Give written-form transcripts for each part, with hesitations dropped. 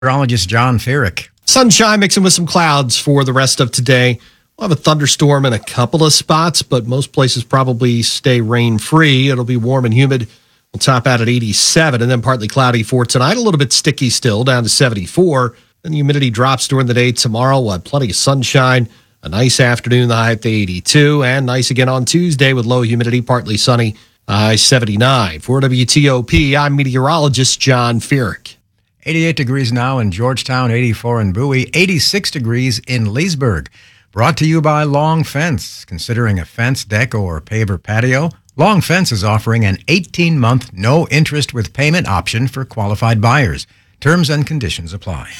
Meteorologist John Ferrick. Sunshine mixing with some clouds for the rest of today. We'll have a thunderstorm in a couple of spots, but most places probably stay rain-free. It'll be warm and humid. We'll top out at 87, and then partly cloudy for tonight. A little bit sticky still, down to 74. Then the humidity drops during the day tomorrow. We'll have plenty of sunshine. A nice afternoon, the high at the 82, and nice again on Tuesday with low humidity, partly sunny, high 79. For WTOP, I'm meteorologist John Ferrick. 88 degrees now in Georgetown, 84 in Bowie, 86 degrees in Leesburg. Brought to you by Long Fence. Considering a fence, deck, or paver patio, Long Fence is offering an 18-month no-interest with payment option for qualified buyers. Terms and conditions apply.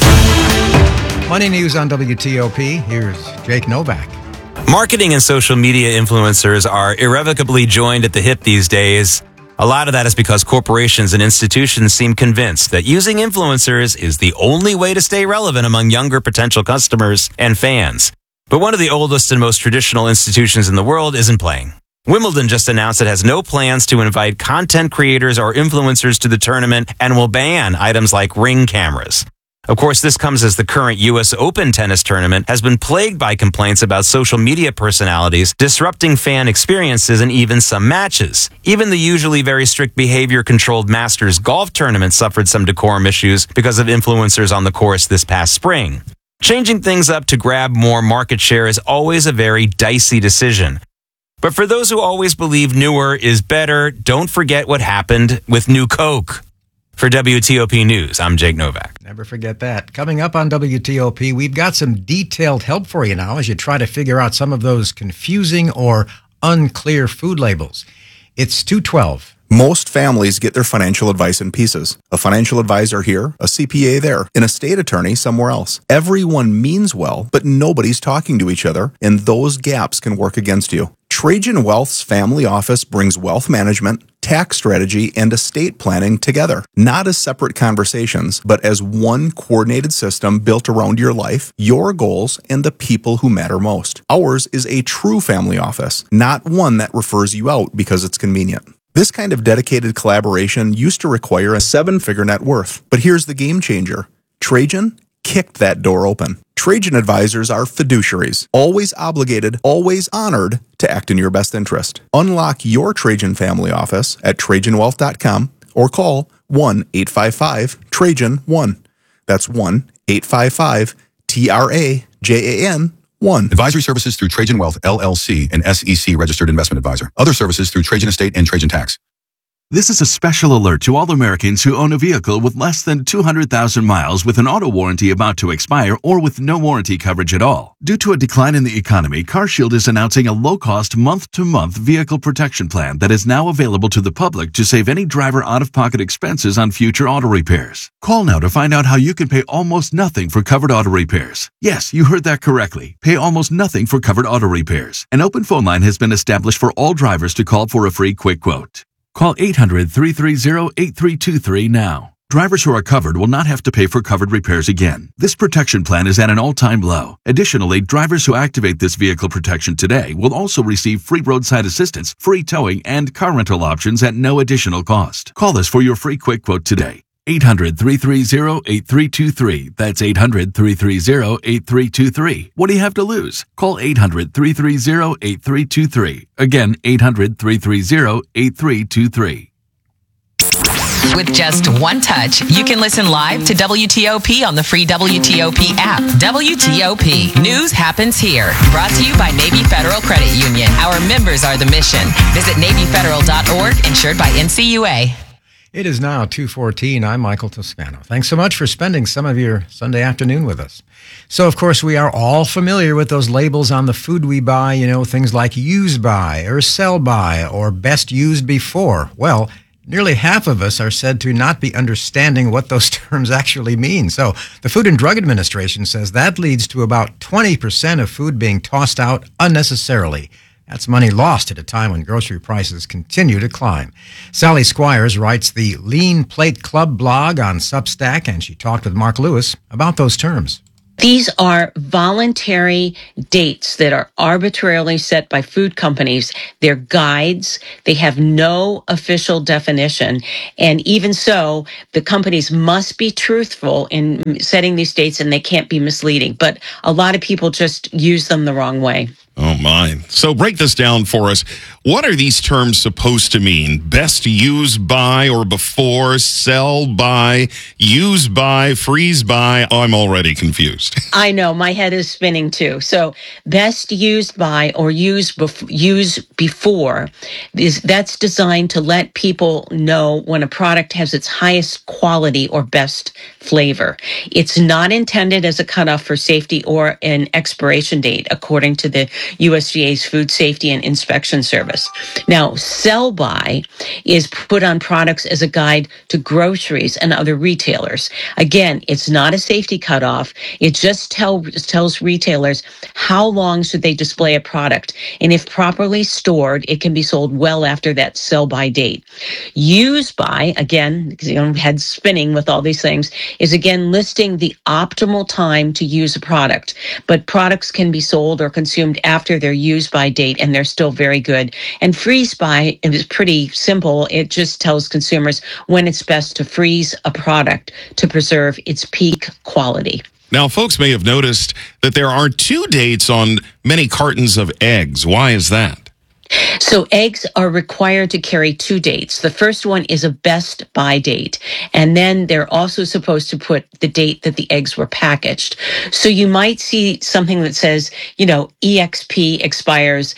Money news on WTOP. Here's Jake Novak. Marketing and social media influencers are irrevocably joined at the hip these days. A lot of that is because corporations and institutions seem convinced that using influencers is the only way to stay relevant among younger potential customers and fans. But one of the oldest and most traditional institutions in the world isn't playing. Wimbledon just announced it has no plans to invite content creators or influencers to the tournament and will ban items like Ring cameras. Of course, this comes as the current U.S. Open tennis tournament has been plagued by complaints about social media personalities disrupting fan experiences and even some matches. Even the usually very strict behavior-controlled Masters golf tournament suffered some decorum issues because of influencers on the course this past spring. Changing things up to grab more market share is always a very dicey decision. But for those who always believe newer is better, don't forget what happened with New Coke. For WTOP News, I'm Jake Novak. Never forget that. Coming up on WTOP, we've got some detailed help for you now as you try to figure out some of those confusing or unclear food labels. It's 2:12. Most families get their financial advice in pieces. A financial advisor here, a CPA there, an estate attorney somewhere else. Everyone means well, but nobody's talking to each other, and those gaps can work against you. Trajan Wealth's family office brings wealth management, tax strategy, and estate planning together, not as separate conversations, but as one coordinated system built around your life, your goals, and the people who matter most. Ours is a true family office, not one that refers you out because it's convenient. This kind of dedicated collaboration used to require a 7-figure net worth, but here's the game changer. Trajan kicked that door open. Trajan advisors are fiduciaries, always obligated, always honored to act in your best interest. Unlock your Trajan family office at TrajanWealth.com or call 1-855-TRAJAN-1. That's 1-855-TRAJAN-1. Advisory services through Trajan Wealth, LLC, an SEC registered investment advisor. Other services through Trajan Estate and Trajan Tax. This is a special alert to all Americans who own a vehicle with less than 200,000 miles with an auto warranty about to expire or with no warranty coverage at all. Due to a decline in the economy, CarShield is announcing a low-cost month-to-month vehicle protection plan that is now available to the public to save any driver out-of-pocket expenses on future auto repairs. Call now to find out how you can pay almost nothing for covered auto repairs. Yes, you heard that correctly. Pay almost nothing for covered auto repairs. An open phone line has been established for all drivers to call for a free quick quote. Call 800-330-8323 now. Drivers who are covered will not have to pay for covered repairs again. This protection plan is at an all-time low. Additionally, drivers who activate this vehicle protection today will also receive free roadside assistance, free towing, and car rental options at no additional cost. Call us for your free quick quote today. 800-330-8323. That's 800-330-8323. What do you have to lose? Call 800-330-8323. Again, 800-330-8323. With just one touch, you can listen live to WTOP on the free WTOP app. WTOP. News happens here. Brought to you by Navy Federal Credit Union. Our members are the mission. Visit NavyFederal.org, insured by NCUA. It is now 2:14. I'm Michael Toscano. Thanks so much for spending some of your Sunday afternoon with us. So, of course, we are all familiar with those labels on the food we buy, things like use by or sell by or best used before. Well, nearly half of us are said to not be understanding what those terms actually mean. So the Food and Drug Administration says that leads to about 20% of food being tossed out unnecessarily. That's money lost at a time when grocery prices continue to climb. Sally Squires writes the Lean Plate Club blog on Substack, and she talked with Mark Lewis about those terms. These are voluntary dates that are arbitrarily set by food companies. They're guides. They have no official definition. And even so, the companies must be truthful in setting these dates and they can't be misleading. But a lot of people just use them the wrong way. Oh, my. So break this down for us. What are these terms supposed to mean? Best use by or before, sell by, use by, freeze by? Oh, I'm already confused. I know. My head is spinning too. So best used by or use before, that's designed to let people know when a product has its highest quality or best flavor. It's not intended as a cutoff for safety or an expiration date, according to the USDA's Food Safety and Inspection Service. Now, sell by is put on products as a guide to groceries and other retailers. Again, it's not a safety cutoff. It just tells retailers how long should they display a product. And if properly stored, it can be sold well after that sell by date. Use by, again, because head spinning with all these things, is again listing the optimal time to use a product. But products can be sold or consumed after their use by date, and they're still very good. And freeze by is pretty simple. It just tells consumers when it's best to freeze a product to preserve its peak quality. Now, folks may have noticed that there are 2 dates on many cartons of eggs. Why is that? So eggs are required to carry 2 dates. The first one is a best by date. And then they're also supposed to put the date that the eggs were packaged. So you might see something that says, EXP expires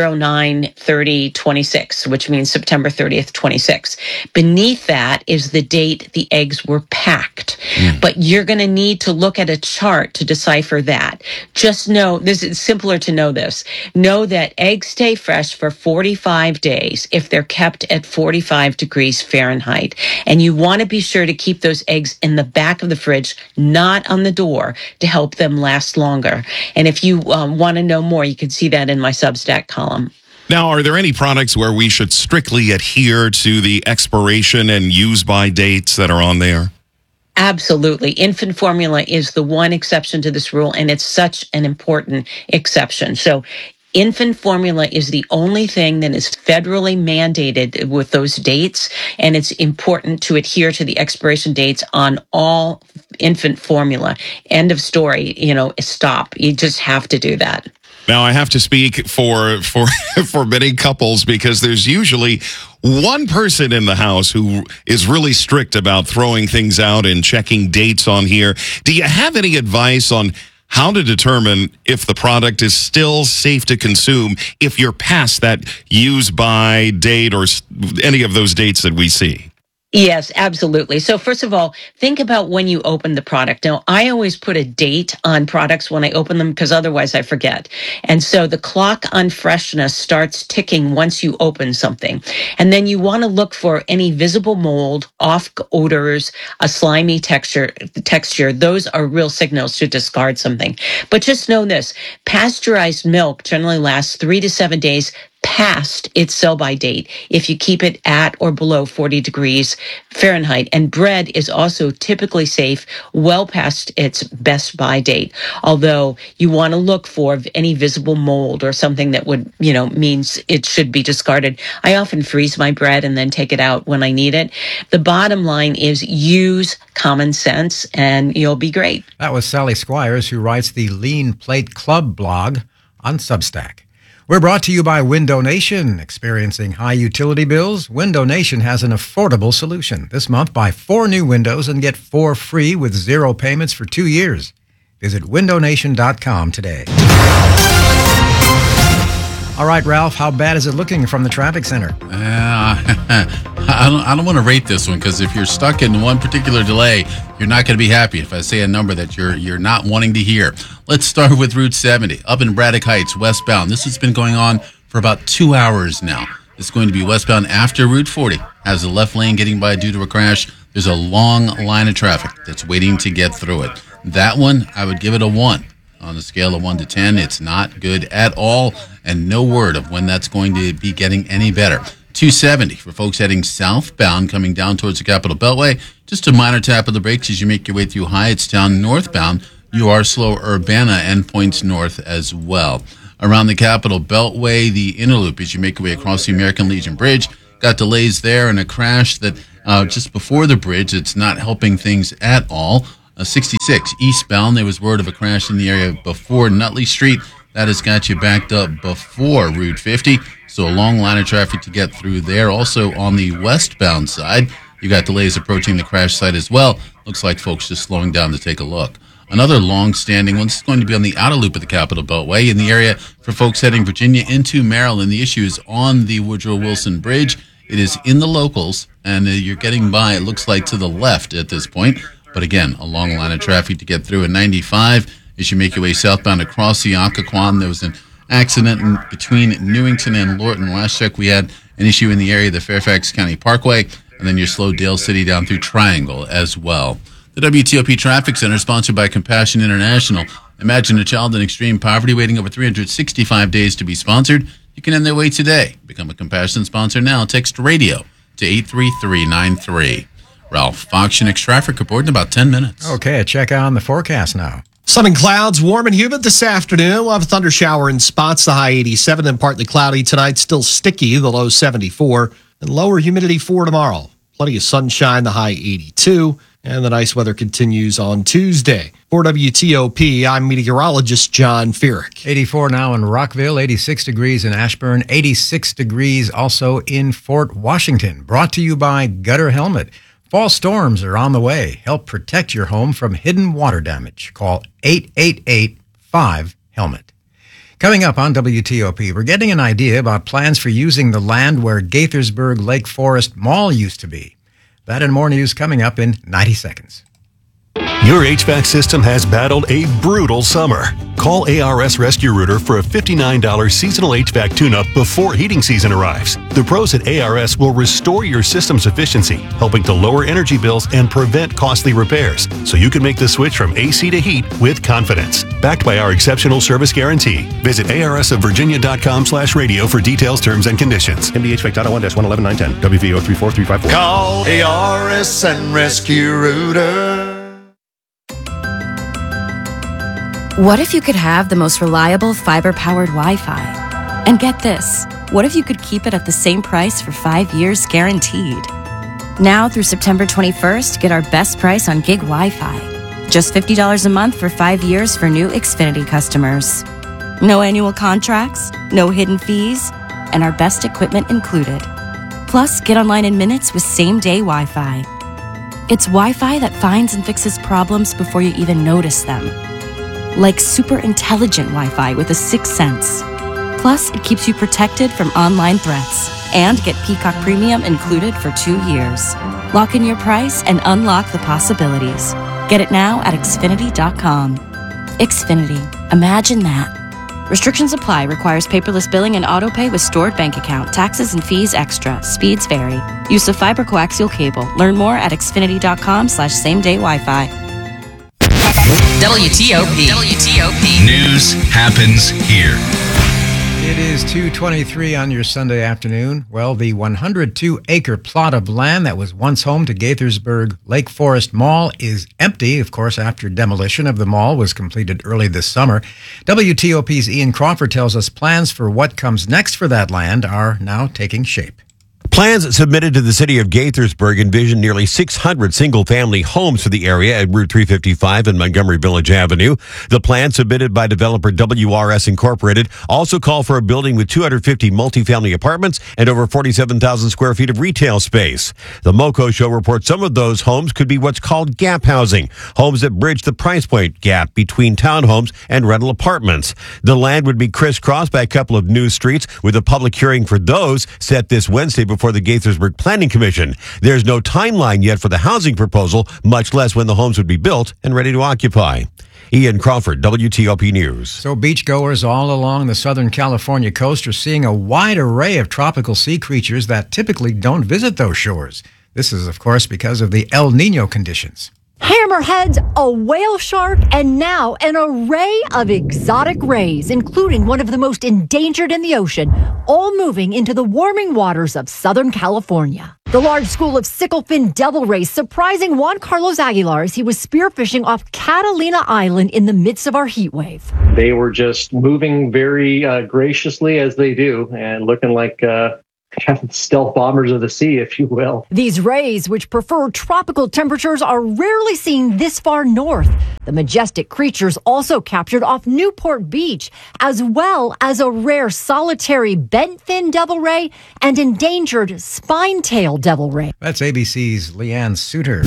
09/30/26, which means September 30th, 26. Beneath that is the date the eggs were packed. But you're going to need to look at a chart to decipher that. Just know, this is simpler to know this. Know that eggs stay fresh for 45 days if they're kept at 45 degrees Fahrenheit. And you want to be sure to keep those eggs in the back of the fridge, not on the door, to help them last longer. And if you want to know more, you can see that in my Substack column. Now, are there any products where we should strictly adhere to the expiration and use by dates that are on there? Absolutely. Infant formula is the one exception to this rule, and it's such an important exception. So infant formula is the only thing that is federally mandated with those dates, and it's important to adhere to the expiration dates on all infant formula. End of story. Stop. You just have to do that. Now, I have to speak for many couples because there's usually one person in the house who is really strict about throwing things out and checking dates on here. Do you have any advice on how to determine if the product is still safe to consume if you're past that use by date or any of those dates that we see? Yes, absolutely. So first of all, think about when you open the product. Now, I always put a date on products when I open them because otherwise I forget. And so the clock on freshness starts ticking once you open something. And then you want to look for any visible mold, off odors, a slimy texture. Those are real signals to discard something. But just know this, pasteurized milk generally lasts 3 to 7 days past its sell-by date if you keep it at or below 40 degrees Fahrenheit. And bread is also typically safe well past its best-by date, although you want to look for any visible mold or something that would, means it should be discarded. I often freeze my bread and then take it out when I need it. The bottom line is use common sense and you'll be great. That was Sally Squires, who writes the Lean Plate Club blog on Substack. We're brought to you by Window Nation. Experiencing high utility bills? Window Nation has an affordable solution. This month, buy 4 new windows and get 4 free with 0 payments for 2 years. Visit windownation.com today. All right, Ralph, how bad is it looking from the traffic center? I don't want to rate this one because if you're stuck in one particular delay, you're not going to be happy if I say a number that you're not wanting to hear. Let's start with Route 70 up in Braddock Heights, westbound. This has been going on for about 2 hours now. It's going to be westbound after Route 40. Has the left lane getting by due to a crash. There's a long line of traffic that's waiting to get through it. That one, I would give it a 1. On a scale of 1 to 10, it's not good at all, and no word of when that's going to be getting any better. 270 for folks heading southbound coming down towards the Capitol Beltway. Just a minor tap of the brakes as you make your way through Hyattstown northbound. You are slow Urbana endpoints north as well. Around the Capitol Beltway, the inner loop as you make your way across the American Legion Bridge. Got delays there and a crash that just before the bridge. It's not helping things at all. 66 eastbound, there was word of a crash in the area before Nutley Street. That has got you backed up before Route 50. So a long line of traffic to get through there. Also on the westbound side, you got delays approaching the crash site as well. Looks like folks just slowing down to take a look. Another long-standing one is going to be on the outer loop of the Capitol Beltway in the area for folks heading Virginia into Maryland. The issue is on the Woodrow Wilson Bridge. It is in the locals, and you're getting by, it looks like, to the left at this point. But again, a long line of traffic to get through. At 95, as you make your way southbound across the Occoquan, there was an accident between Newington and Lorton. Last check, we had an issue in the area of the Fairfax County Parkway, and then your slow Dale City down through Triangle as well. The WTOP Traffic Center, sponsored by Compassion International. Imagine a child in extreme poverty waiting over 365 days to be sponsored. You can end their wait today. Become a Compassion sponsor now. Text radio to 83393. Ralph, Fox Next traffic report in about 10 minutes. Okay, check on the forecast now. Sun and clouds, warm and humid this afternoon. We'll have a thunder shower in spots, the high 87, and partly cloudy tonight. Still sticky, the low 74, and lower humidity for tomorrow. Plenty of sunshine, the high 82. And the nice weather continues on Tuesday. For WTOP, I'm meteorologist John Feerick. 84 now in Rockville, 86 degrees in Ashburn, 86 degrees also in Fort Washington. Brought to you by Gutter Helmet. Fall storms are on the way. Help protect your home from hidden water damage. Call 888-5-HELMET. Coming up on WTOP, we're getting an idea about plans for using the land where Gaithersburg Lake Forest Mall used to be. That and more news coming up in 90 seconds. Your HVAC system has battled a brutal summer. Call ARS Rescue Rooter for a $59 seasonal HVAC tune-up before heating season arrives. The pros at ARS will restore your system's efficiency, helping to lower energy bills and prevent costly repairs, so you can make the switch from AC to heat with confidence. Backed by our exceptional service guarantee. Visit arsofvirginia.com/radio for details, terms, and conditions. MDHVAC.01-119110, WVO 34354. Call ARS and Rescue Rooter. What if you could have the most reliable fiber-powered Wi-Fi? And get this, what if you could keep it at the same price for 5 years guaranteed? Now through September 21st, get our best price on gig Wi-Fi. Just $50 a month for 5 years for new Xfinity customers. No annual contracts, no hidden fees, and our best equipment included. Plus, get online in minutes with same-day Wi-Fi. It's Wi-Fi that finds and fixes problems before you even notice them. Like super intelligent Wi-Fi with a sixth sense. Plus, it keeps you protected from online threats. And get Peacock Premium included for 2 years. Lock in your price and unlock the possibilities. Get it now at Xfinity.com. Xfinity. Imagine that. Restrictions apply. Requires paperless billing and autopay with stored bank account. Taxes and fees extra. Speeds vary. Use of fiber coaxial cable. Learn more at Xfinity.com/same-day Wi-Fi. WTOP. News happens here. It is 2:23 on your Sunday afternoon. Well, the 102-acre plot of land that was once home to Gaithersburg Lake Forest Mall is empty, of course, after demolition of the mall was completed early this summer. WTOP's Ian Crawford tells us plans for what comes next for that land are now taking shape. Plans submitted to the city of Gaithersburg envision nearly 600 single-family homes for the area at Route 355 and Montgomery Village Avenue. The plan submitted by developer WRS Incorporated also call for a building with 250 multifamily apartments and over 47,000 square feet of retail space. The MoCo show reports some of those homes could be what's called gap housing, homes that bridge the price point gap between townhomes and rental apartments. The land would be crisscrossed by a couple of new streets, with a public hearing for those set this Wednesday before the Gaithersburg Planning Commission. There's no timeline yet for the housing proposal, much less when the homes would be built and ready to occupy. Ian Crawford, WTOP News. So beachgoers all along the Southern California coast are seeing a wide array of tropical sea creatures that typically don't visit those shores. This is, of course, because of the El Nino conditions. Hammerheads, a whale shark, and now an array of exotic rays, including one of the most endangered in the ocean, all moving into the warming waters of Southern California. The large school of sicklefin devil rays surprising Juan Carlos Aguilar as he was spearfishing off Catalina Island in the midst of our heat wave. They were just moving very graciously as they do and looking like stealth bombers of the sea, if you will. These rays, which prefer tropical temperatures, are rarely seen this far north. The majestic creatures also captured off Newport Beach, as well as a rare solitary bent-fin devil ray and endangered spine-tail devil ray. That's ABC's Leanne Suter.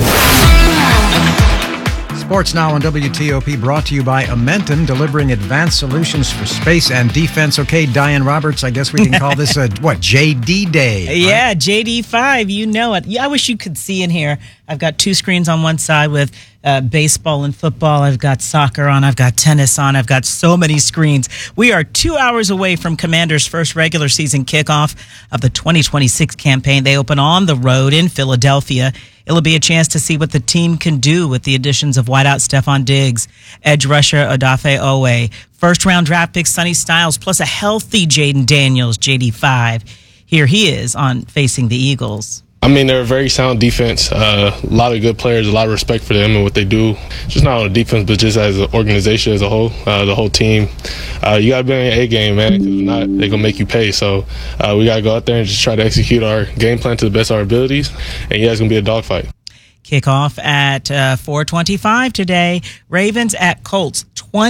Sports Now on WTOP, brought to you by Amentum, delivering advanced solutions for space and defense. Okay, Diane Roberts, I guess we can call this a, JD Day. Right? Yeah, JD5, you know it. Yeah, I wish you could see in here. I've got two screens on one side with baseball and football. I've got soccer on. I've got tennis on. I've got so many screens. We are 2 hours away from Commanders' first regular season kickoff of the 2026 campaign. They open on the road in Philadelphia. It'll be a chance to see what the team can do with the additions of wideout Stephon Diggs, edge rusher Odafe Owe, first-round draft pick Sonny Styles, plus a healthy Jaden Daniels, JD5. Here he is on Facing the Eagles. I mean, they're a very sound defense. A lot of good players, a lot of respect for them and what they do. Just not on the defense, but just as an organization as a whole, the whole team. You got to be on your A game, man, because if not, they're going to make you pay. So we got to go out there and just try to execute our game plan to the best of our abilities. And yeah, it's going to be a dogfight. Kickoff at 4:25 today. Ravens at Colts.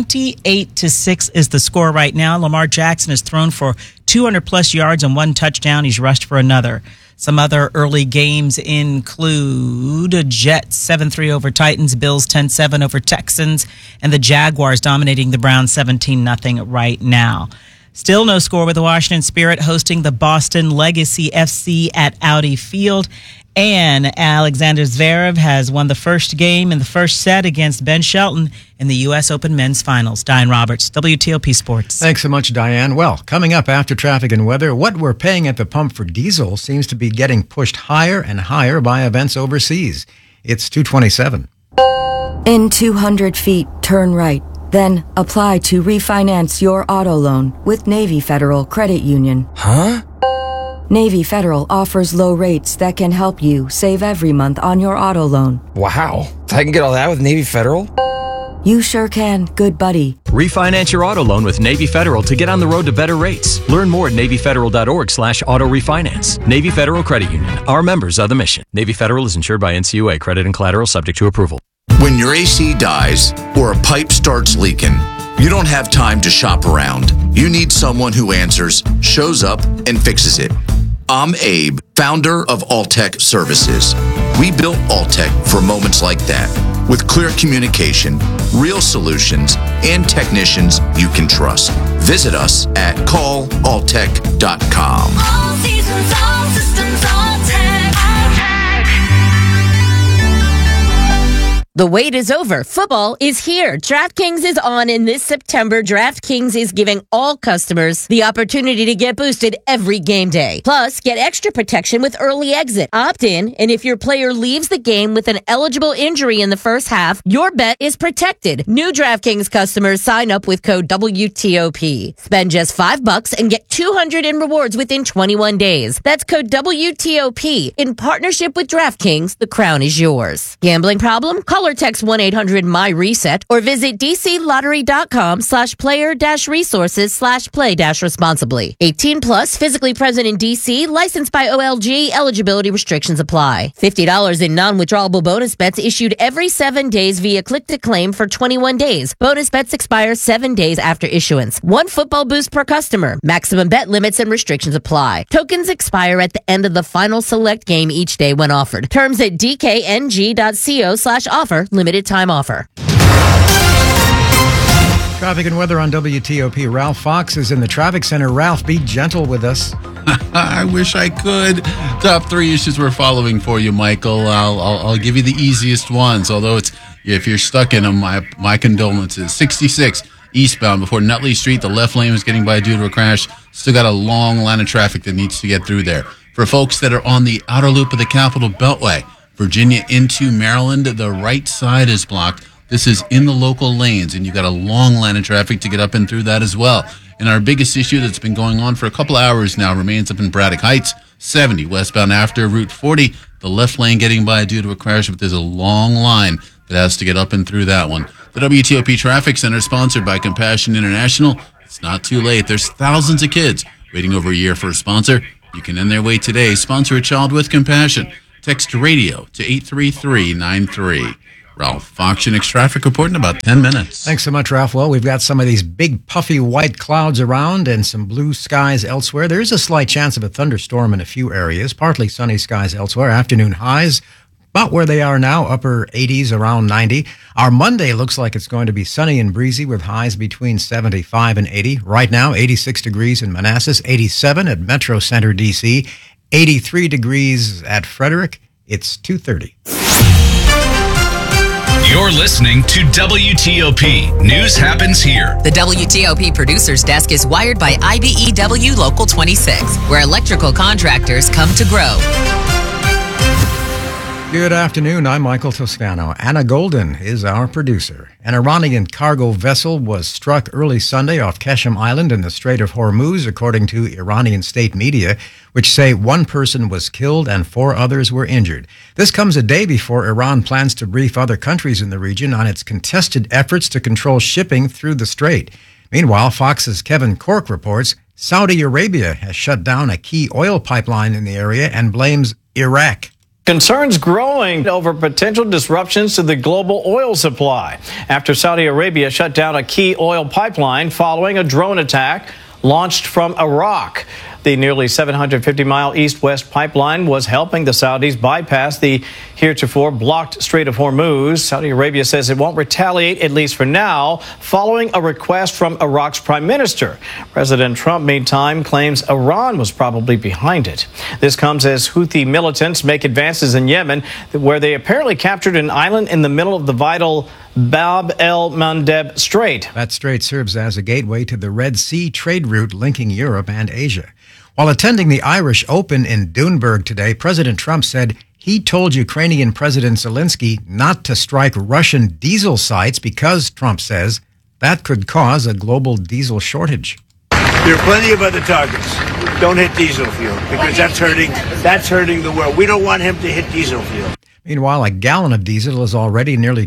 28-6 is the score right now. Lamar Jackson has thrown for 200-plus yards and 1 touchdown. He's rushed for another. Some other early games include Jets 7-3 over Titans, Bills 10-7 over Texans, and the Jaguars dominating the Browns 17-0 right now. Still no score with the Washington Spirit hosting the Boston Legacy FC at Audi Field. And Alexander Zverev has won the first game in the first set against Ben Shelton in the U.S. Open Men's Finals. Diane Roberts, WTOP Sports. Thanks so much, Diane. Well, coming up after traffic and weather, what we're paying at the pump for diesel seems to be getting pushed higher and higher by events overseas. It's 2:27. In 200 feet, turn right. Then apply to refinance your auto loan with Navy Federal Credit Union. Huh? Navy Federal offers low rates that can help you save every month on your auto loan. Wow. I can get all that with Navy Federal? You sure can, good buddy. Refinance your auto loan with Navy Federal to get on the road to better rates. Learn more at NavyFederal.org/auto refinance. Navy Federal Credit Union. Our members are the mission. Navy Federal is insured by NCUA. Credit and collateral subject to approval. When your AC dies or a pipe starts leaking, you don't have time to shop around. You need someone who answers, shows up, and fixes it. I'm Abe, founder of Alltech Services. We built Alltech for moments like that, with clear communication, real solutions, and technicians you can trust. Visit us at callalltech.com. All seasons, all systems, Alltech. The wait is over. Football is here. DraftKings is on, and this September, DraftKings is giving all customers the opportunity to get boosted every game day. Plus, get extra protection with early exit. Opt in, and if your player leaves the game with an eligible injury in the first half, your bet is protected. New DraftKings customers sign up with code WTOP. Spend just $5 and get $200 in rewards within 21 days. That's code WTOP. In partnership with DraftKings, the crown is yours. Gambling problem? Call or text 1-800-MY-RESET or visit dclottery.com/player-resources/play-responsibly. 18 plus, physically present in DC, licensed by OLG, eligibility restrictions apply. $50 in non-withdrawable bonus bets issued every 7 days via click to claim for 21 days. Bonus bets expire 7 days after issuance. 1 football boost per customer. Maximum bet limits and restrictions apply. Tokens expire at the end of the final select game each day when offered. Terms at dkng.co/offer. Limited time offer. Traffic and weather on WTOP. Ralph Fox is in the traffic center. Ralph, be gentle with us. I wish I could. Top 3 issues we're following for you, Michael. I'll give you the easiest ones, although if you're stuck in them, my condolences. 66 eastbound before Nutley Street. The left lane was getting by due to a crash. Still got a long line of traffic that needs to get through there. For folks that are on the outer loop of the Capitol Beltway, Virginia into Maryland, the right side is blocked. This is in the local lanes, and you got a long line of traffic to get up and through that as well. And our biggest issue that's been going on for a couple hours now remains up in Braddock Heights, 70 westbound after Route 40. The left lane getting by due to a crash, but there's a long line that has to get up and through that one. The WTOP Traffic Center, sponsored by Compassion International. It's not too late. There's thousands of kids waiting over a year for a sponsor. You can end their wait today. Sponsor a child with compassion. Text radio to 83393. Ralph Fox, your next traffic report in about 10 minutes. Thanks so much, Ralph. Well, we've got some of these big puffy white clouds around and some blue skies elsewhere. There is a slight chance of a thunderstorm in a few areas, partly sunny skies elsewhere. Afternoon highs about where they are now, upper 80s, around 90. Our Monday looks like it's going to be sunny and breezy with highs between 75 and 80. Right now, 86 degrees in Manassas, 87 at Metro Center, D.C., 83 degrees at Frederick. It's 2:30. You're listening to WTOP. News happens here. The WTOP Producers Desk is wired by IBEW Local 26, where electrical contractors come to grow. Good afternoon. I'm Michael Toscano. Anna Golden is our producer. An Iranian cargo vessel was struck early Sunday off Keshem Island in the Strait of Hormuz, according to Iranian state media, which say one person was killed and 4 others were injured. This comes a day before Iran plans to brief other countries in the region on its contested efforts to control shipping through the strait. Meanwhile, Fox's Kevin Corke reports Saudi Arabia has shut down a key oil pipeline in the area and blames Iraq. Concerns growing over potential disruptions to the global oil supply after Saudi Arabia shut down a key oil pipeline following a drone attack launched from Iraq. The nearly 750-mile east-west pipeline was helping the Saudis bypass the heretofore blocked Strait of Hormuz. Saudi Arabia says it won't retaliate, at least for now, following a request from Iraq's prime minister. President Trump, meantime, claims Iran was probably behind it. This comes as Houthi militants make advances in Yemen, where they apparently captured an island in the middle of the vital Bab el-Mandeb Strait. That strait serves as a gateway to the Red Sea trade route linking Europe and Asia. While attending the Irish Open in Dunberg today, President Trump said he told Ukrainian President Zelensky not to strike Russian diesel sites because, Trump says, that could cause a global diesel shortage. There are plenty of other targets. Don't hit diesel fuel because that's hurting the world. We don't want him to hit diesel fuel. Meanwhile, a gallon of diesel is already nearly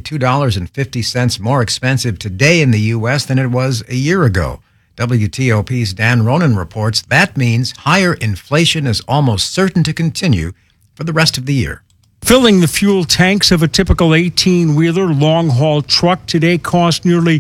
$2.50 more expensive today in the U.S. than it was a year ago. WTOP's Dan Ronan reports that means higher inflation is almost certain to continue for the rest of the year. Filling the fuel tanks of a typical 18-wheeler long-haul truck today cost nearly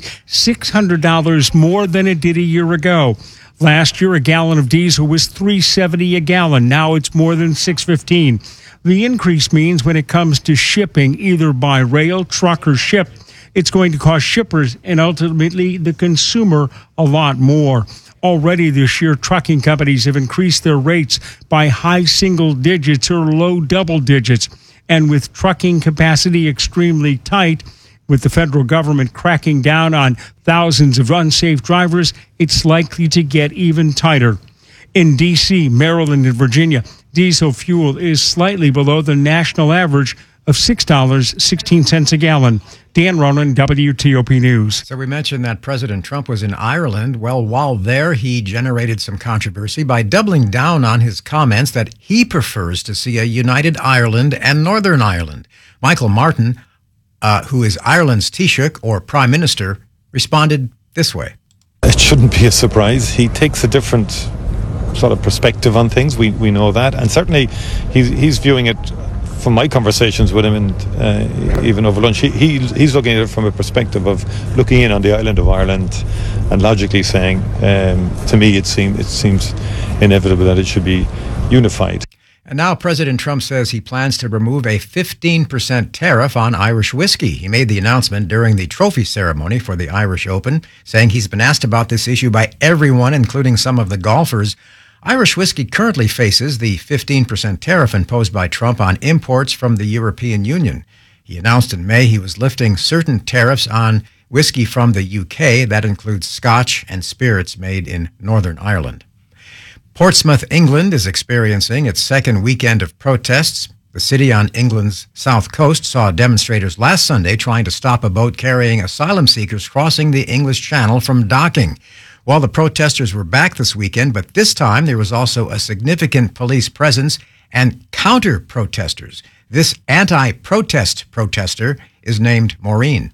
$600 more than it did a year ago. Last year, a gallon of diesel was $3.70 a gallon. Now it's more than $6.15. The increase means when it comes to shipping, either by rail, truck, or ship, it's going to cost shippers and ultimately the consumer a lot more. Already this year, trucking companies have increased their rates by high single digits or low double digits. And with trucking capacity extremely tight, with the federal government cracking down on thousands of unsafe drivers, it's likely to get even tighter. In D.C., Maryland, and Virginia, diesel fuel is slightly below the national average of $6.16 a gallon. Dan Ronan, WTOP News. So we mentioned that President Trump was in Ireland. Well, while there, he generated some controversy by doubling down on his comments that he prefers to see a united Ireland and Northern Ireland. Michael Martin, who is Ireland's Taoiseach, or Prime Minister, responded this way. It shouldn't be a surprise. He takes a different sort of perspective on things. We know that. And certainly he's viewing it, from my conversations with him and even over lunch, he's looking at it from a perspective of looking in on the island of Ireland and logically saying, to me, it seems inevitable that it should be unified. And now President Trump says he plans to remove a 15% tariff on Irish whiskey. He made the announcement during the trophy ceremony for the Irish Open, saying he's been asked about this issue by everyone, including some of the golfers. Irish whiskey currently faces the 15% tariff imposed by Trump on imports from the European Union. He announced in May he was lifting certain tariffs on whiskey from the UK. That includes Scotch and spirits made in Northern Ireland. Portsmouth, England is experiencing its second weekend of protests. The city on England's south coast saw demonstrators last Sunday trying to stop a boat carrying asylum seekers crossing the English Channel from docking. Well, the protesters were back this weekend, but this time there was also a significant police presence and counter-protesters. This anti-protest protester is named Maureen.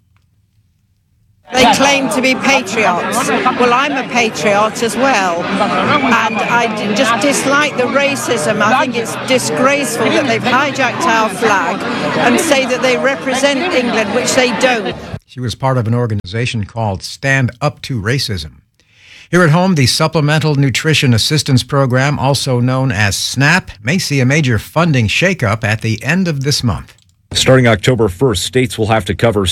They claim to be patriots. Well, I'm a patriot as well. And I just dislike the racism. I think it's disgraceful that they've hijacked our flag and say that they represent England, which they don't. She was part of an organization called Stand Up to Racism. Here at home, the Supplemental Nutrition Assistance Program, also known as SNAP, may see a major funding shakeup at the end of this month. Starting October 1st, states will have to cover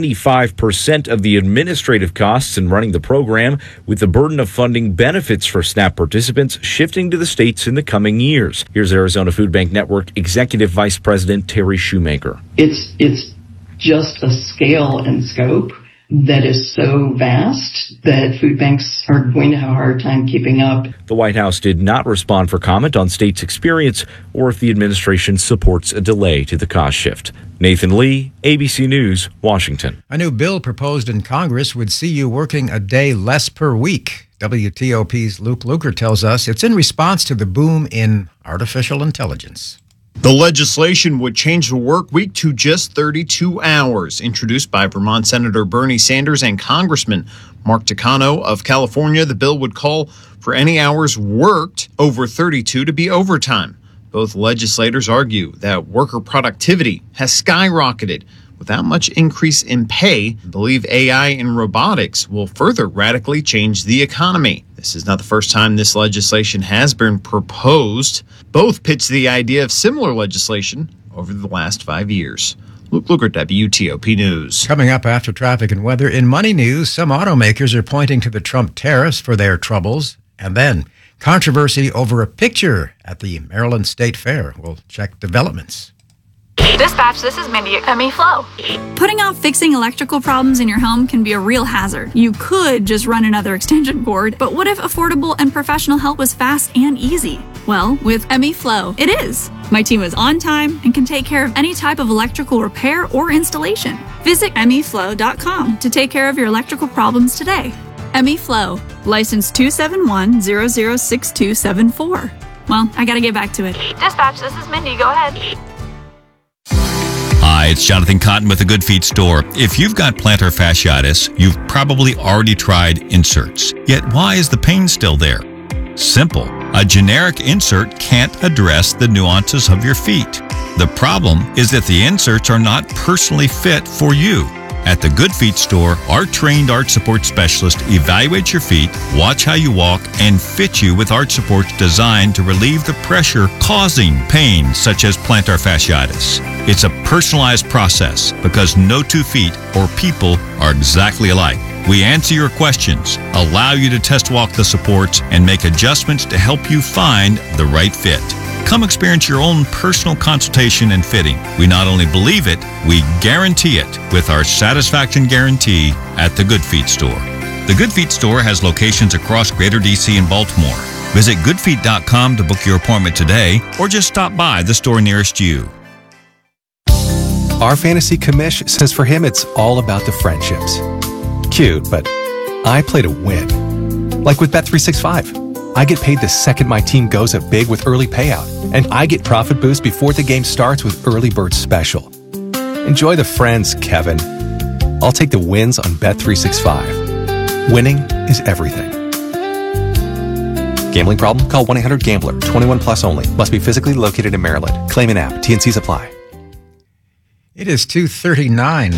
75% of the administrative costs in running the program, with the burden of funding benefits for SNAP participants shifting to the states in the coming years. Here's Arizona Food Bank Network Executive Vice President Terry Shoemaker. It's just a scale and scope that is so vast that food banks are going to have a hard time keeping up. The White House did not respond for comment on states' experience or if the administration supports a delay to the cost shift. Nathan Lee, ABC News, Washington. A new bill proposed in Congress would see you working a day less per week. WTOP's Luke Luker tells us it's in response to the boom in artificial intelligence. The legislation would change the work week to just 32 hours. Introduced by Vermont Senator Bernie Sanders and Congressman Mark Takano of California, the bill would call for any hours worked over 32 to be overtime. Both legislators argue that worker productivity has skyrocketed without much increase in pay, and believe AI and robotics will further radically change the economy. This is not the first time this legislation has been proposed. Both pitched the idea of similar legislation over the last 5 years. Luke Luker, WTOP News. Coming up after traffic and weather, in money news, some automakers are pointing to the Trump tariffs for their troubles. And then controversy over a picture at the Maryland State Fair. We'll check developments. Dispatch, this is Mindy at ME Flow. Putting off fixing electrical problems in your home can be a real hazard. You could just run another extension cord, but what if affordable and professional help was fast and easy? Well, with ME Flow, it is. My team is on time and can take care of any type of electrical repair or installation. Visit meflow.com to take care of your electrical problems today. ME Flow, license 271006274. Well, I gotta get back to it. Dispatch, this is Mindy. Go ahead. Hi, it's Jonathan Cotton with the Good Feet store. If you've got plantar fasciitis, you've probably already tried inserts. Yet why is the pain still there? Simple. A generic insert can't address the nuances of your feet. The problem is that the inserts are not personally fit for you. At the Good Feet store, our trained arch support specialist evaluates your feet, watch how you walk, and fit you with arch supports designed to relieve the pressure causing pain such as plantar fasciitis. It's a personalized process because no two feet or people are exactly alike. We answer your questions, allow you to test walk the supports, and make adjustments to help you find the right fit. Come experience your own personal consultation and fitting. We not only believe it, we guarantee it with our satisfaction guarantee at the Good Feet store. The Good Feet store has locations across Greater DC and Baltimore. Visit goodfeet.com to book your appointment today or just stop by the store nearest you. Our fantasy commish says for him it's all about the friendships. Cute, but I play to win. Like with Bet365. I get paid the second my team goes up big with early payout, and I get profit boost before the game starts with Early Bird Special. Enjoy the friends, Kevin. I'll take the wins on Bet365. Winning is everything. Gambling problem? Call 1-800-GAMBLER. 21 plus only. Must be physically located in Maryland. Claim an app. T&Cs apply. It is 2:39.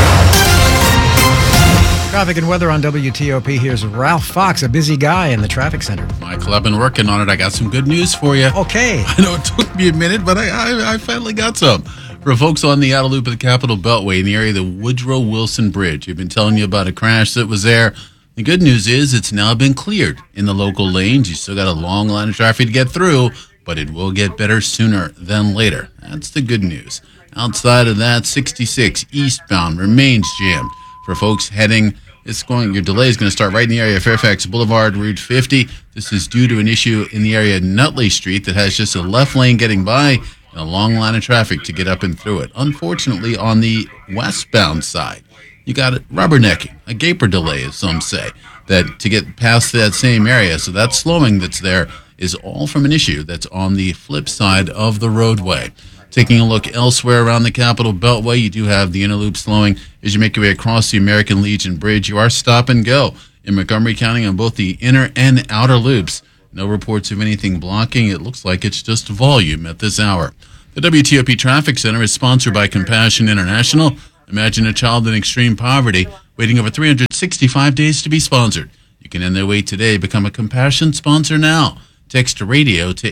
Traffic and weather on WTOP. Here's Ralph Fox, a busy guy in the traffic center. Michael, I've been working on it. I got some good news for you. Okay. I know it took me a minute, but I finally got some. For folks on the outer loop of the Capitol Beltway in the area of the Woodrow Wilson Bridge, we've been telling you about a crash that was there. The good news is it's now been cleared in the local lanes. You still got a long line of traffic to get through, but it will get better sooner than later. That's the good news. Outside of that, 66 eastbound remains jammed. For folks heading, your delay is going to start right in the area of Fairfax Boulevard, Route 50. This is due to an issue in the area of Nutley Street that has just a left lane getting by. and a long line of traffic to get up and through it. Unfortunately, on the westbound side, you got rubbernecking, a gaper delay, as some say, that to get past that same area. So that slowing that's there is all from an issue that's on the flip side of the roadway. Taking a look elsewhere around the Capitol Beltway, you do have the inner loop slowing as you make your way across the American Legion Bridge. You are stop and go in Montgomery County on both the inner and outer loops. No reports of anything blocking. It looks like it's just volume at this hour. The WTOP Traffic Center is sponsored by Compassion International. Imagine a child in extreme poverty waiting over 365 days to be sponsored. You can end their wait today. Become a Compassion sponsor now. Text radio to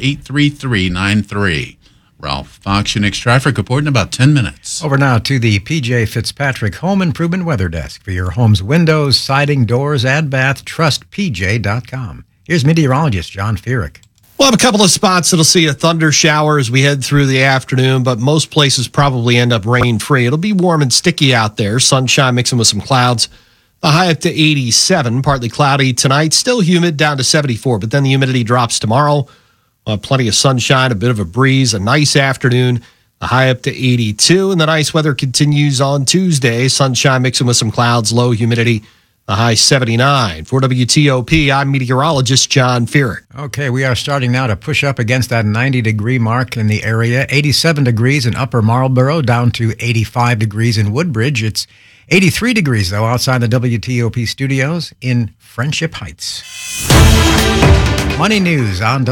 83393. Ralph Fox, your next traffic report in about 10 minutes. Over now to the PJ Fitzpatrick Home Improvement Weather Desk. For your home's windows, siding, doors, and bath, trust PJ.com. Here's meteorologist John Feerick. We'll have a couple of spots that'll see a thunder shower as we head through the afternoon, but most places probably end up rain-free. It'll be warm and sticky out there. Sunshine mixing with some clouds. The high up to 87, partly cloudy tonight. Still humid, down to 74, but then the humidity drops tomorrow. Plenty of sunshine, a bit of a breeze, a nice afternoon. The high up to 82, and the nice weather continues on Tuesday. Sunshine mixing with some clouds, low humidity. The high 79. For WTOP, I'm meteorologist John Feerick. Okay, we are starting now to push up against that 90-degree mark in the area. 87 degrees in Upper Marlboro, down to 85 degrees in Woodbridge. It's 83 degrees, though, outside the WTOP studios in Friendship Heights. Money news on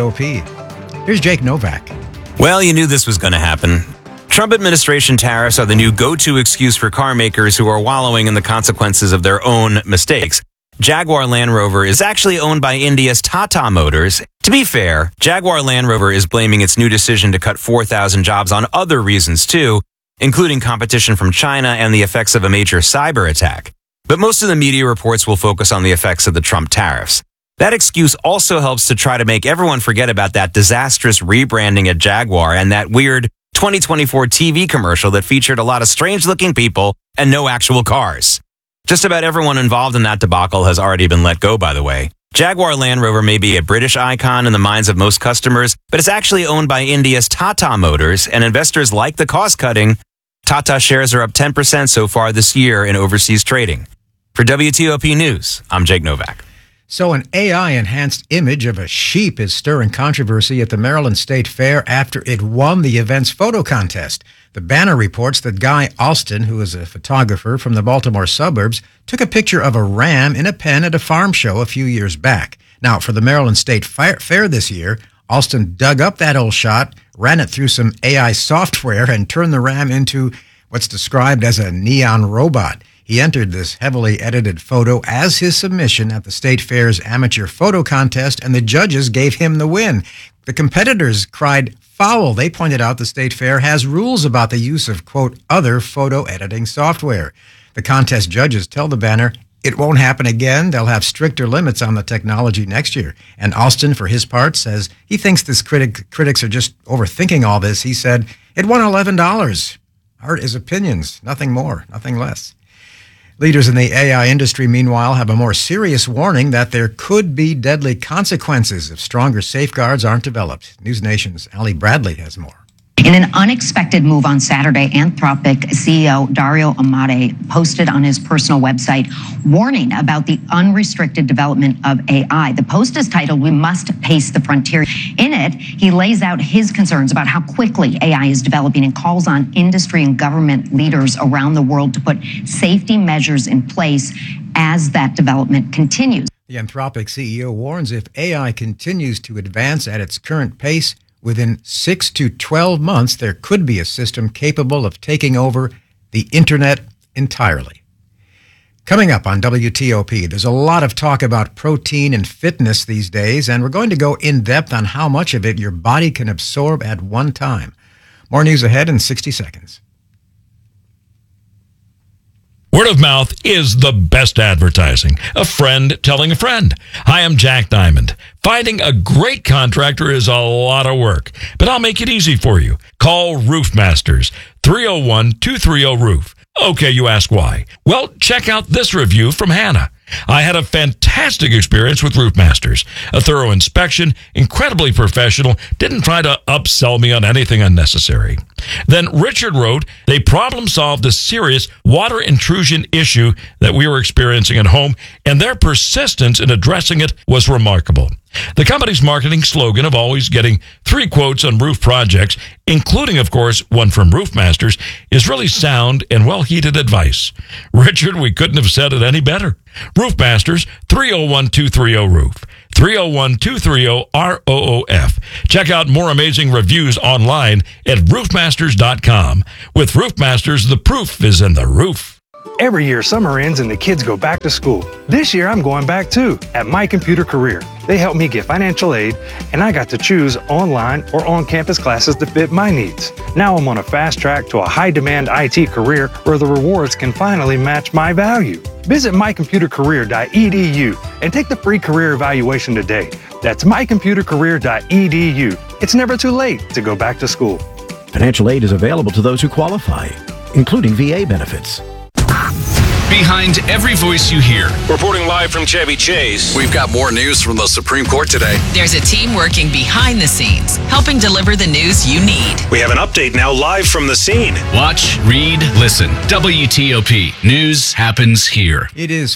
WTOP. Here's Jake Novak. Well, you knew this was going to happen. Trump administration tariffs are the new go-to excuse for car makers who are wallowing in the consequences of their own mistakes. Jaguar Land Rover is actually owned by India's Tata Motors. To be fair, Jaguar Land Rover is blaming its new decision to cut 4,000 jobs on other reasons too, including competition from China and the effects of a major cyber attack. But most of the media reports will focus on the effects of the Trump tariffs. That excuse also helps to try to make everyone forget about that disastrous rebranding at Jaguar and that weird 2024 TV commercial that featured a lot of strange-looking people and no actual cars. Just about everyone involved in that debacle has already been let go, by the way. Jaguar Land Rover may be a British icon in the minds of most customers, but it's actually owned by India's Tata Motors, and investors like the cost-cutting. Tata shares are up 10% so far this year in overseas trading. For WTOP News, I'm Jake Novak. So an AI-enhanced image of a sheep is stirring controversy at the Maryland State Fair after it won the event's photo contest. The Banner reports that Guy Alston, who is a photographer from the Baltimore suburbs, took a picture of a ram in a pen at a farm show a few years back. Now, for the Maryland State Fair this year, Alston dug up that old shot, ran it through some AI software, and turned the ram into what's described as a neon robot. He entered this heavily edited photo as his submission at the State Fair's amateur photo contest, and the judges gave him the win. The competitors cried foul. They pointed out the State Fair has rules about the use of, quote, other photo editing software. The contest judges tell the Banner it won't happen again. They'll have stricter limits on the technology next year. And Alston, for his part, says he thinks this critics are just overthinking all this. He said it won $11. Art is opinions, nothing more, nothing less. Leaders in the AI industry, meanwhile, have a more serious warning that there could be deadly consequences if stronger safeguards aren't developed. News Nation's Ali Bradley has more. In an unexpected move on Saturday, Anthropic CEO Dario Amodei posted on his personal website warning about the unrestricted development of AI. The post is titled, "We Must Pace the Frontier." In it, he lays out his concerns about how quickly AI is developing and calls on industry and government leaders around the world to put safety measures in place as that development continues. The Anthropic CEO warns if AI continues to advance at its current pace, within 6 to 12 months, there could be a system capable of taking over the internet entirely. Coming up on WTOP, there's a lot of talk about protein and fitness these days, and we're going to go in depth on how much of it your body can absorb at one time. More news ahead in 60 seconds. Word of mouth is the best advertising. A friend telling a friend. Hi, I'm Jack Diamond. Finding a great contractor is a lot of work, but I'll make it easy for you. Call Roof Masters, 301-230-ROOF. Okay, you ask why. Well, check out this review from Hannah. I had a fantastic fantastic experience with Roofmasters. A thorough inspection, incredibly professional, didn't try to upsell me on anything unnecessary. Then Richard wrote, they problem solved a serious water intrusion issue that we were experiencing at home, and their persistence in addressing it was remarkable. The company's marketing slogan of always getting 3 quotes on roof projects, including, of course, one from Roofmasters, is really sound and well-heated advice. Richard, we couldn't have said it any better. Roofmasters, 301-230-ROOF. 301-230-ROOF. Check out more amazing reviews online at roofmasters.com. With Roofmasters, the proof is in the roof. Every year, summer ends and the kids go back to school. This year, I'm going back too, at My Computer Career. They helped me get financial aid, and I got to choose online or on-campus classes that fit my needs. Now I'm on a fast track to a high-demand IT career where the rewards can finally match my value. Visit mycomputercareer.edu and take the free career evaluation today. That's mycomputercareer.edu. It's never too late to go back to school. Financial aid is available to those who qualify, including VA benefits. Behind every voice you hear. Reporting live from Chevy Chase. We've got more news from the Supreme Court today. There's a team working behind the scenes, helping deliver the news you need. We have an update now live from the scene. Watch, read, listen. WTOP. News happens here. It is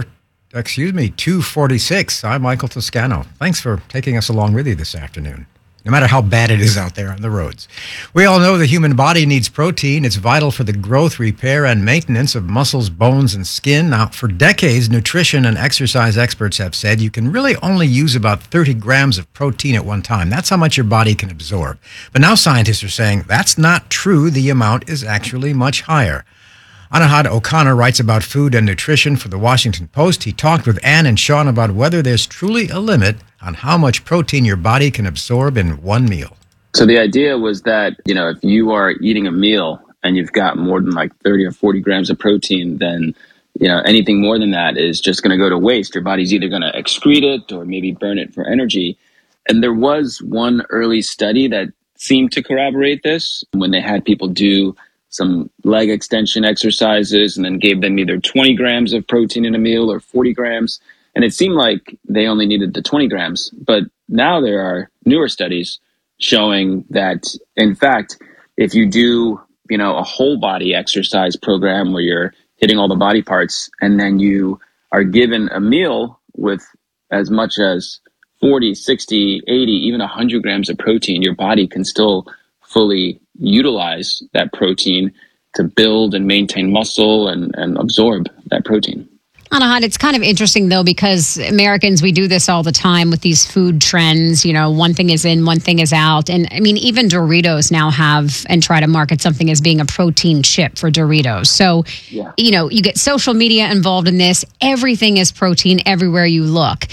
2:46. I'm Michael Toscano. Thanks for taking us along with you this afternoon, no matter how bad it is out there on the roads. We all know the human body needs protein. It's vital for the growth, repair, and maintenance of muscles, bones, and skin. Now, for decades, nutrition and exercise experts have said you can really only use about 30 grams of protein at one time. That's how much your body can absorb. But now scientists are saying that's not true. The amount is actually much higher. Anahad O'Connor writes about food and nutrition for the Washington Post. He talked with Ann and Sean about whether there's truly a limit on how much protein your body can absorb in one meal. So the idea was that, if you are eating a meal and you've got more than like 30 or 40 grams of protein, then, anything more than that is just going to go to waste. Your body's either going to excrete it or maybe burn it for energy. And there was one early study that seemed to corroborate this when they had people do some leg extension exercises and then gave them either 20 grams of protein in a meal or 40 grams. And it seemed like they only needed the 20 grams. But now there are newer studies showing that, in fact, if you do, a whole body exercise program where you're hitting all the body parts and then you are given a meal with as much as 40, 60, 80, even 100 grams of protein, your body can still fully utilize that protein to build and maintain muscle and absorb that protein. Anahad, it's kind of interesting, though, because Americans, we do this all the time with these food trends. One thing is in, one thing is out. And I mean, even Doritos now have and try to market something as being a protein chip for Doritos. So, you get social media involved in this. Everything is protein everywhere you look.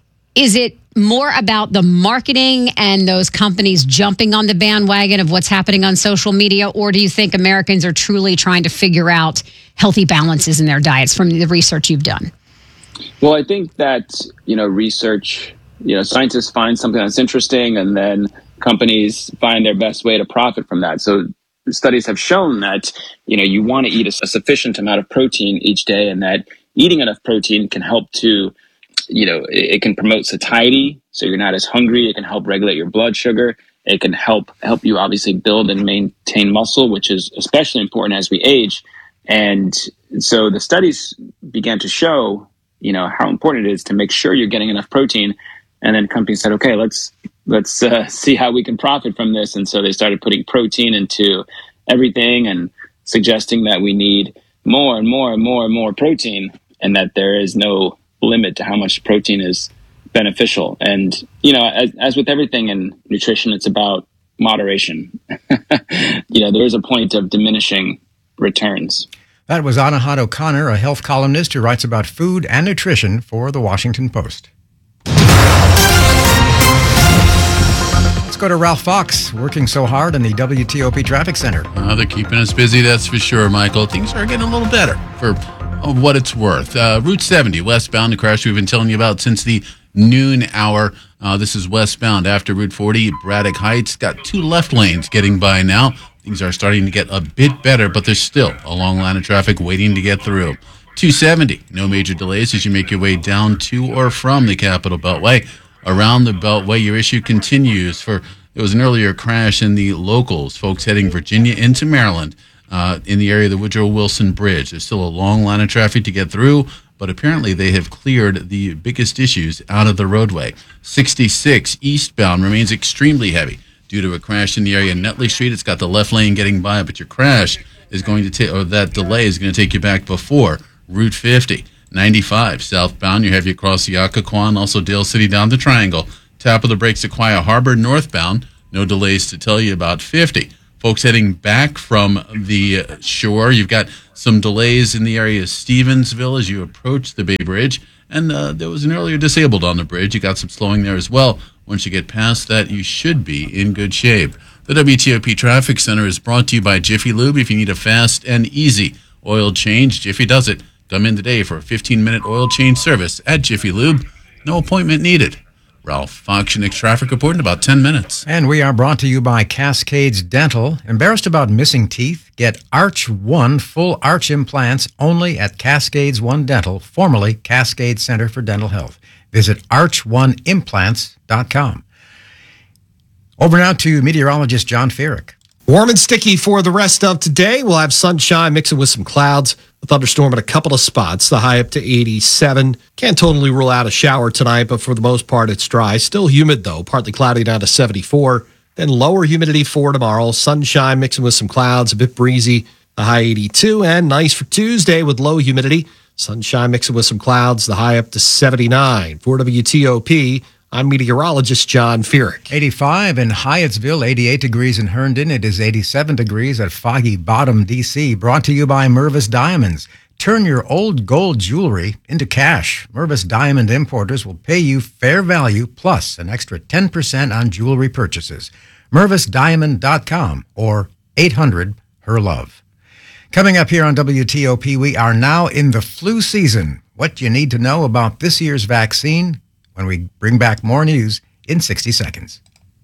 Is it more about the marketing and those companies jumping on the bandwagon of what's happening on social media? Or do you think Americans are truly trying to figure out healthy balances in their diets from the research you've done? Well, I think that, research, scientists find something that's interesting and then companies find their best way to profit from that. So studies have shown that, you want to eat a sufficient amount of protein each day, and that eating enough protein can help to it can promote satiety, so you're not as hungry. It can help regulate your blood sugar. It can help you obviously build and maintain muscle, which is especially important as we age. And so the studies began to show, how important it is to make sure you're getting enough protein. And then companies said, okay, let's see how we can profit from this. And so they started putting protein into everything and suggesting that we need more and more and more and more protein, and that there is no limit to how much protein is beneficial. And, as with everything in nutrition, it's about moderation. There is a point of diminishing returns. That was Anahad O'Connor, a health columnist who writes about food and nutrition for the Washington Post. Let's go to Ralph Fox, working so hard in the WTOP Traffic Center. They're keeping us busy, that's for sure, Michael. Things are getting a little better for what it's worth. Route 70, westbound, the crash we've been telling you about since the noon hour. This is westbound after Route 40, Braddock Heights. Got 2 left lanes getting by now. Things are starting to get a bit better, but there's still a long line of traffic waiting to get through. 270, no major delays as you make your way down to or from the Capital Beltway. Around the Beltway, your issue continues. There was an earlier crash in the locals, folks heading Virginia into Maryland in the area of the Woodrow Wilson Bridge. There's still a long line of traffic to get through, but apparently they have cleared the biggest issues out of the roadway. 66 eastbound remains extremely heavy due to a crash in the area of Netley Street. It's got the left lane getting by, but your crash is going to take, or that delay is going to take you back before Route 50. 95 southbound, you have you across the Occoquan, also Dale City down the Triangle. Tap of the brakes at Quiet Harbor northbound. No delays to tell you about. 50. Folks heading back from the shore, you've got some delays in the area of Stevensville as you approach the Bay Bridge. And there was an earlier disabled on the bridge. You got some slowing there as well. Once you get past that, you should be in good shape. The WTOP Traffic Center is brought to you by Jiffy Lube. If you need a fast and easy oil change, Jiffy does it. Come in today for a 15-minute oil change service at Jiffy Lube. No appointment needed. Ralph Fox, your next traffic report in about 10 minutes. And we are brought to you by Cascades Dental. Embarrassed about missing teeth? Get Arch One full arch implants only at Cascades One Dental, formerly Cascade Center for Dental Health. Visit arch1implants.com. Over now to meteorologist John Feerick. Warm and sticky for the rest of today. We'll have sunshine mixing with some clouds. A thunderstorm at a couple of spots. The high up to 87. Can't totally rule out a shower tonight, but for the most part, it's dry. Still humid, though. Partly cloudy down to 74. Then lower humidity for tomorrow. Sunshine mixing with some clouds. A bit breezy. The high 82. And nice for Tuesday with low humidity. Sunshine mixing with some clouds. The high up to 79. For WTOP, I'm meteorologist John Feerick. 85 in Hyattsville, 88 degrees in Herndon. It is 87 degrees at Foggy Bottom, D.C. Brought to you by Mervis Diamonds. Turn your old gold jewelry into cash. Mervis Diamond Importers will pay you fair value plus an extra 10% on jewelry purchases. MervisDiamond.com or 800-HER-LOVE. Coming up here on WTOP, we are now in the flu season. What you need to know about this year's vaccine when we bring back more news in 60 seconds.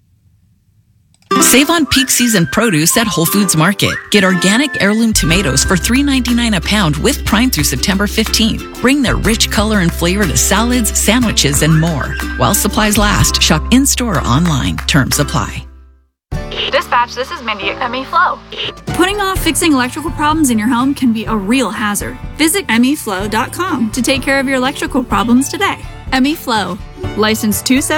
Save on peak season produce at Whole Foods Market. Get organic heirloom tomatoes for $3.99 a pound with Prime through September 15th. Bring their rich color and flavor to salads, sandwiches, and more. While supplies last, shop in-store or online. Terms apply. Dispatch, this is Mindy at ME Flow. Putting off fixing electrical problems in your home can be a real hazard. Visit MeFlow.com to take care of your electrical problems today. ME Flow, license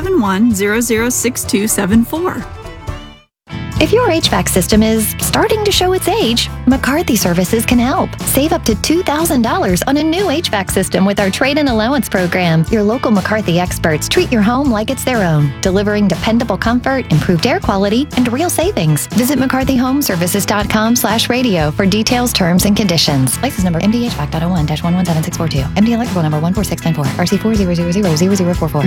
271006274. If your HVAC system is starting to show its age, McCarthy Services can help. Save up to $2,000 on a new HVAC system with our trade-in allowance program. Your local McCarthy experts treat your home like it's their own, delivering dependable comfort, improved air quality, and real savings. Visit McCarthyHomeservices.com/radio for details, terms, and conditions. License number MDHVAC.01-117642. MD electrical number 14694. RC40000044.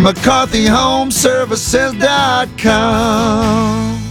McCarthyHomeservices.com.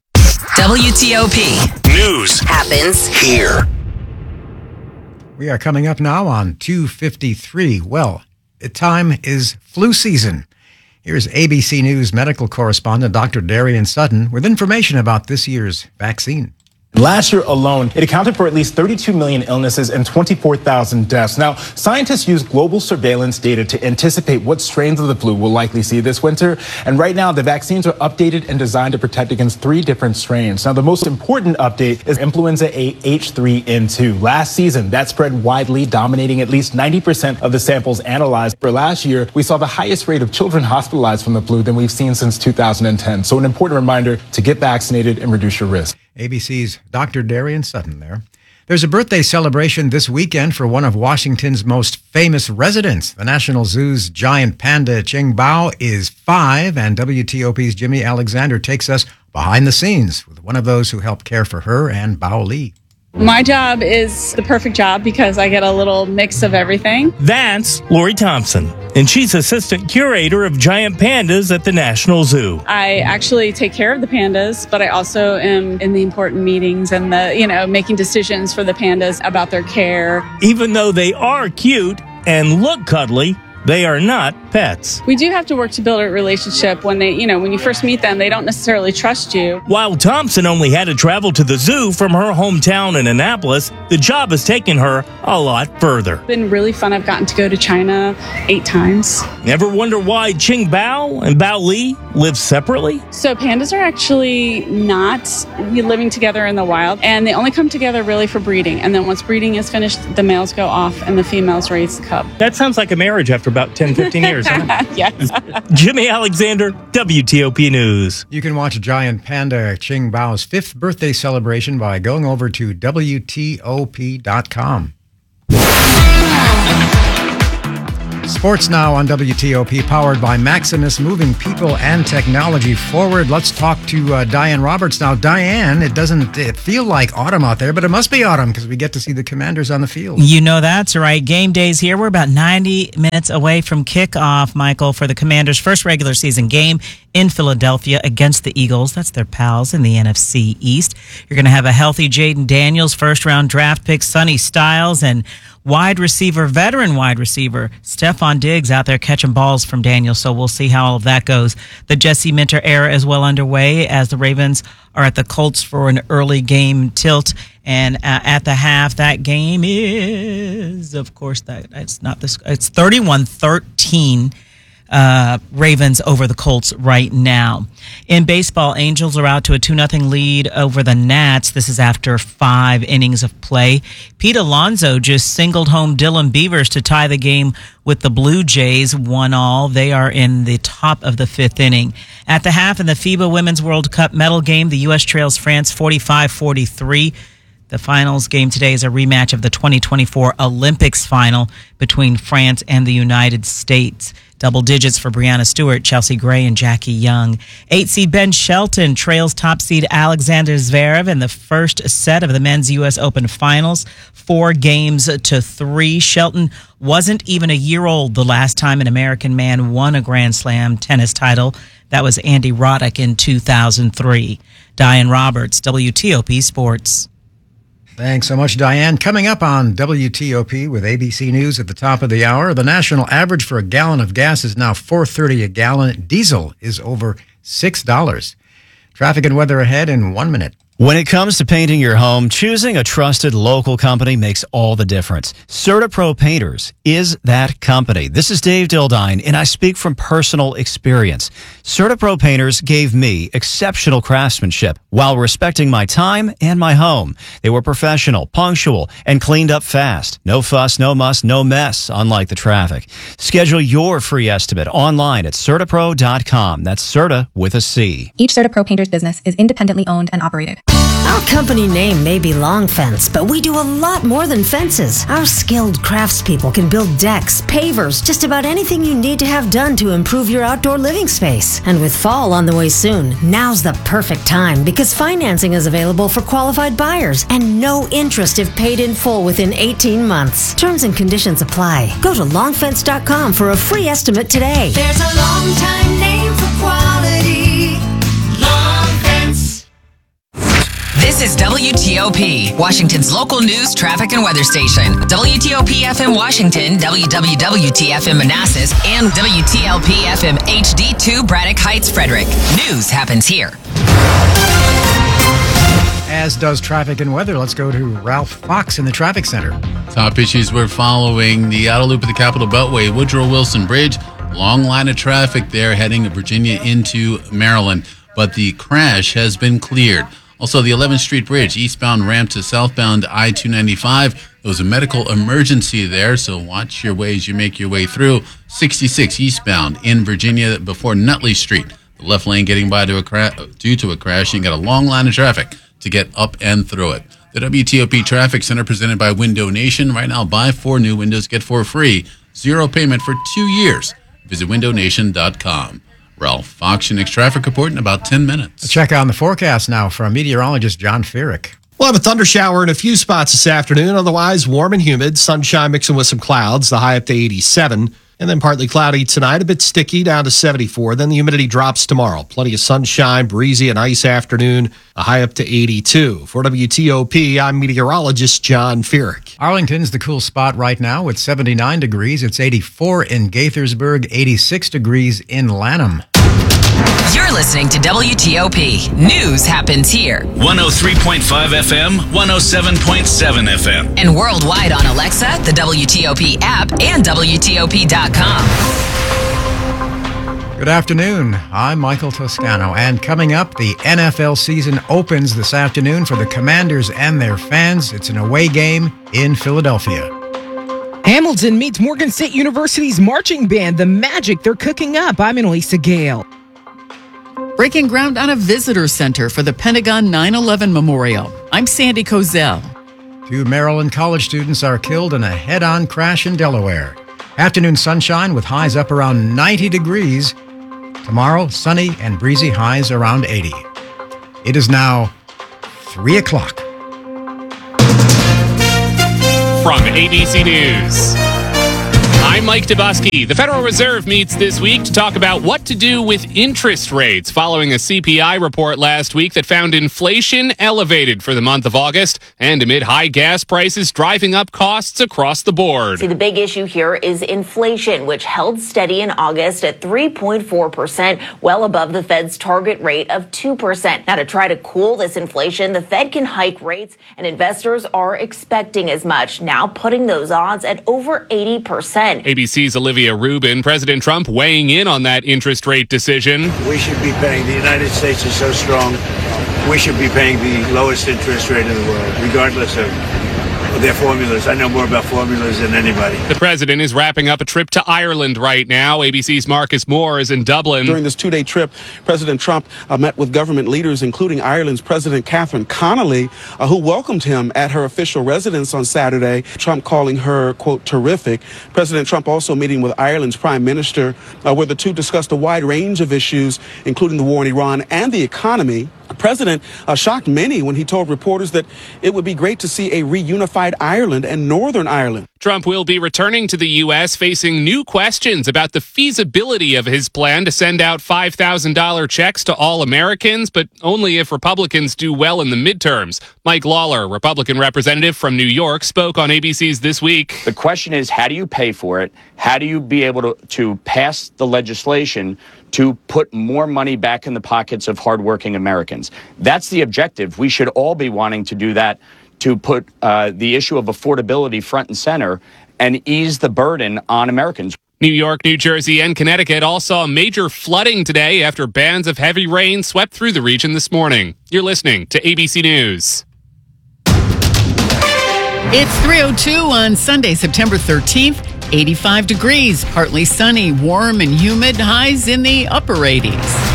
WTOP. News happens here. We are coming up now on 2:53. Well, the time is flu season. Here's ABC News medical correspondent Dr. Darian Sutton with information about this year's vaccine. Last year alone, it accounted for at least 32 million illnesses and 24,000 deaths. Now, scientists use global surveillance data to anticipate what strains of the flu we'll likely see this winter. And right now, the vaccines are updated and designed to protect against 3 different strains. Now, the most important update is influenza A H3N2. Last season, that spread widely, dominating at least 90% of the samples analyzed. For last year, we saw the highest rate of children hospitalized from the flu than we've seen since 2010. So an important reminder to get vaccinated and reduce your risk. ABC's Dr. Darian Sutton there. There's a birthday celebration this weekend for one of Washington's most famous residents. The National Zoo's giant panda Ching Bao is 5, and WTOP's Jimmy Alexander takes us behind the scenes with one of those who helped care for her and Bao Li. My job is the perfect job because I get a little mix of everything. That's Lori Thompson, and she's assistant curator of giant pandas at the National Zoo. I actually take care of the pandas, but I also am in the important meetings and making decisions for the pandas about their care. Even though they are cute and look cuddly, They are not pets. We do have to work to build a relationship. When when you first meet them, they don't necessarily trust you. While Thompson only had to travel to the zoo from her hometown in Annapolis, the job has taken her a lot further. It's been really fun. I've gotten to go to China 8 times. Ever wonder why Qing Bao and Bao Li live separately? So pandas are actually not living together in the wild, and they only come together really for breeding. And then once breeding is finished, the males go off and the females raise the cub. That sounds like a marriage after about 10, 15 years. Yes. Jimmy Alexander, WTOP News. You can watch giant panda Qing Bao's 5th birthday celebration by going over to WTOP.com. Sports now on WTOP, powered by Maximus, moving people and technology forward. Let's talk to Diane Roberts now. Diane, it doesn't feel like autumn out there, but it must be autumn because we get to see the Commanders on the field. You know that's right. Game day's here. We're about 90 minutes away from kickoff, Michael, for the Commanders' first regular season game in Philadelphia against the Eagles. That's their pals in the NFC East. You're going to have a healthy Jaden Daniels, first-round draft pick Sonny Styles, and veteran wide receiver Stephon Diggs out there catching balls from Daniels. So we'll see how all of that goes. The Jesse Minter era is well underway as the Ravens are at the Colts for an early game tilt. And at the half, that game is, of course, it's 31-13. Ravens over the Colts right now. In baseball, Angels are out to a 2-0 lead over the Nats. This is after 5 innings of play. Pete Alonso just singled home Dylan Beavers to tie the game with the Blue Jays 1-1. They are in the top of the 5th inning. At the half in the FIBA Women's World Cup medal game, the U.S. trails France 45-43. The finals game today is a rematch of the 2024 Olympics final between France and the United States. Double digits for Brianna Stewart, Chelsea Gray, and Jackie Young. 8-seed Ben Shelton trails top seed Alexander Zverev in the first set of the men's U.S. Open finals, 4-3. Shelton wasn't even a year old the last time an American man won a Grand Slam tennis title. That was Andy Roddick in 2003. Diane Roberts, WTOP Sports. Thanks so much, Diane. Coming up on WTOP with ABC News at the top of the hour, the national average for a gallon of gas is now $4.30 a gallon. Diesel is over $6. Traffic and weather ahead in 1 minute. When it comes to painting your home, choosing a trusted local company makes all the difference. CertaPro Painters is that company. This is Dave Dildine, and I speak from personal experience. CertaPro Painters gave me exceptional craftsmanship while respecting my time and my home. They were professional, punctual, and cleaned up fast. No fuss, no muss, no mess, unlike the traffic. Schedule your free estimate online at CertaPro.com. That's Certa with a C. Each CertaPro Painters business is independently owned and operated. Our company name may be Long Fence, but we do a lot more than fences. Our skilled craftspeople can build decks, pavers, just about anything you need to have done to improve your outdoor living space. And with fall on the way soon, now's the perfect time because financing is available for qualified buyers and no interest if paid in full within 18 months. Terms and conditions apply. Go to longfence.com for a free estimate today. There's a long time name for quality. Long Fence. This is WTOP, Washington's local news, traffic, and weather station. WTOP FM Washington, WWWT-FM Manassas, and WTLP-FM HD2 Braddock Heights, Frederick. News happens here. As does traffic and weather. Let's go to Ralph Fox in the traffic center. Top issues we're following: the outer loop of the Capitol Beltway, Woodrow Wilson Bridge. Long line of traffic there heading to Virginia into Maryland, but the crash has been cleared. Also, the 11th Street Bridge, eastbound ramp to southbound I-295. There was a medical emergency there, so watch your way as you make your way through. 66 eastbound in Virginia before Nutley Street. The left lane getting by due to a crash. You got a long line of traffic to get up and through it. The WTOP Traffic Center presented by Window Nation. Right now, buy 4 new windows, get 4 free. 0 payment for 2 years. Visit windownation.com. Ralph Fox, your next traffic report in about 10 minutes. Check on the forecast now from meteorologist John Feerick. We'll have a thunder shower in a few spots this afternoon. Otherwise, warm and humid. Sunshine mixing with some clouds. The high up to 87. And then partly cloudy tonight, a bit sticky, down to 74. Then the humidity drops tomorrow. Plenty of sunshine, breezy, a nice afternoon, a high up to 82. For WTOP, I'm meteorologist John Feerick. Arlington's the cool spot right now with 79 degrees. It's 84 in Gaithersburg, 86 degrees in Lanham. You're listening to WTOP. News happens here. 103.5 FM, 107.7 FM. And worldwide on Alexa, the WTOP app, and WTOP.com. Good afternoon. I'm Michael Toscano. And coming up, the NFL season opens this afternoon for the Commanders and their fans. It's an away game in Philadelphia. Hamilton meets Morgan State University's marching band, The Magic. They're cooking up. I'm Annalisa Gale. Breaking ground on a visitor center for the Pentagon 9/11 Memorial. I'm Sandy Kozel. 2 Maryland college students are killed in a head-on crash in Delaware. Afternoon sunshine with highs up around 90 degrees. Tomorrow, sunny and breezy, highs around 80. It is now 3 o'clock. From ABC News, I'm Mike Dubosky. The Federal Reserve meets this week to talk about what to do with interest rates following a CPI report last week that found inflation elevated for the month of August and amid high gas prices driving up costs across the board. See, the big issue here is inflation, which held steady in August at 3.4%, well above the Fed's target rate of 2%. Now, to try to cool this inflation, the Fed can hike rates, and investors are expecting as much, now putting those odds at over 80%. ABC's Olivia Rubin. President Trump weighing in on that interest rate decision. We should be paying, the United States is so strong, we should be paying the lowest interest rate in the world, regardless of their formulas. I know more about formulas than anybody. The president is wrapping up a trip to Ireland right now. ABC's Marcus Moore is in Dublin. During this 2-day trip, President Trump met with government leaders, including Ireland's President Catherine Connolly, who welcomed him at her official residence on Saturday, Trump calling her, quote, terrific. President Trump also meeting with Ireland's Prime Minister, where the two discussed a wide range of issues, including the war in Iran and the economy. The president shocked many when he told reporters that it would be great to see a reunified Ireland and Northern Ireland. Trump will be returning to the U.S. facing new questions about the feasibility of his plan to send out $5,000 checks to all Americans, but only if Republicans do well in the midterms. Mike Lawler, Republican representative from New York, spoke on ABC's This Week. The question is, how do you pay for it? How do you be able to pass the legislation to put more money back in the pockets of hardworking Americans? That's the objective. We should all be wanting to do that, to put the issue of affordability front and center and ease the burden on Americans. New York, New Jersey, and Connecticut all saw major flooding today after bands of heavy rain swept through the region this morning. You're listening to ABC News. It's 3:02 on Sunday, September 13th. 85 degrees, partly sunny, warm and humid, highs in the upper 80s.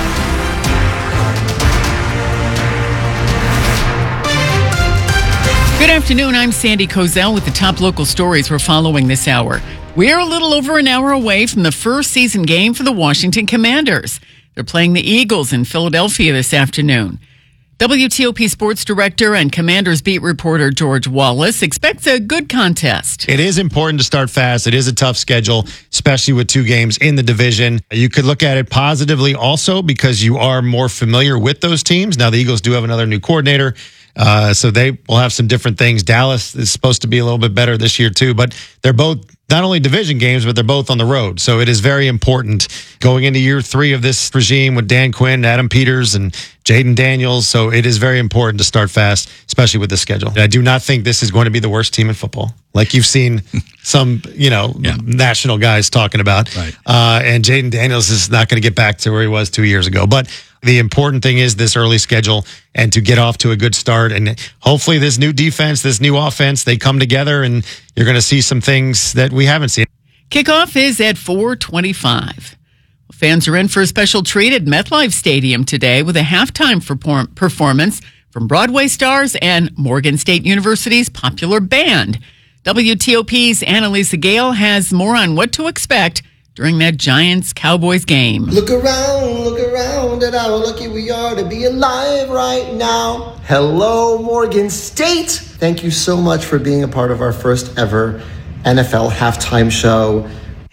Good afternoon, I'm Sandy Kozel with the top local stories we're following this hour. We're a little over an hour away from the first season game for the Washington Commanders. They're playing the Eagles in Philadelphia this afternoon. WTOP sports director and Commanders beat reporter George Wallace expects a good contest. It is important to start fast. It is a tough schedule, especially with 2 games in the division. You could look at it positively also because you are more familiar with those teams. Now, the Eagles do have another new coordinator, so they will have some different things. Dallas is supposed to be a little bit better this year too, but they're both not only division games, but they're both on the road. So it is very important going into year 3 of this regime with Dan Quinn, Adam Peters, and Jaden Daniels. So it is very important to start fast, especially with this schedule. I do not think this is going to be the worst team in football. Like you've seen some, national guys talking about. Right. And Jaden Daniels is not going to get back to where he was 2 years ago. But the important thing is this early schedule and to get off to a good start. And hopefully this new defense, this new offense, they come together and you're going to see some things that we haven't seen. Kickoff is at 4:25. Fans are in for a special treat at MetLife Stadium today with a halftime performance from Broadway stars and Morgan State University's popular band. WTOP's Annalisa Gale has more on what to expect during that Giants-Cowboys game. Look around at how lucky we are to be alive right now. Hello, Morgan State. Thank you so much for being a part of our first ever NFL halftime show.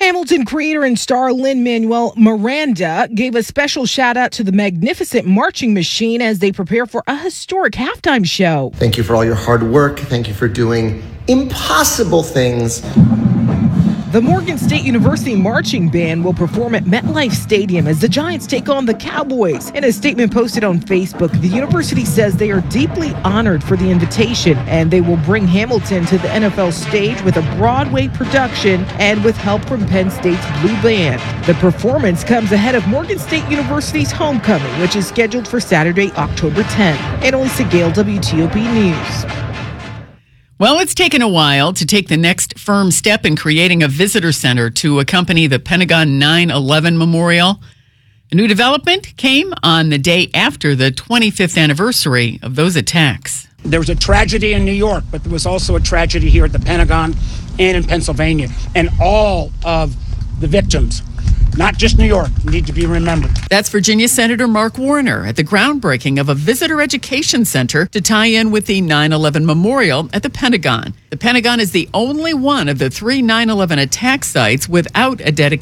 Hamilton creator and star Lin-Manuel Miranda gave a special shout out to the Magnificent Marching Machine as they prepare for a historic halftime show. Thank you for all your hard work. Thank you for doing impossible things. The Morgan State University Marching Band will perform at MetLife Stadium as the Giants take on the Cowboys. In a statement posted on Facebook, the university says they are deeply honored for the invitation and they will bring Hamilton to the NFL stage with a Broadway production and with help from Penn State's Blue Band. The performance comes ahead of Morgan State University's homecoming, which is scheduled for Saturday, October 10th. Annalisa Gale, WTOP News. Well, it's taken a while to take the next firm step in creating a visitor center to accompany the Pentagon 9/11 Memorial. A new development came on the day after the 25th anniversary of those attacks. There was a tragedy in New York, but there was also a tragedy here at the Pentagon and in Pennsylvania. And all of the victims, not just New York, need to be remembered. That's Virginia Senator Mark Warner at the groundbreaking of a visitor education center to tie in with the 9/11 Memorial at the Pentagon. The Pentagon is the only one of the 3 9/11 attack sites without a dedicated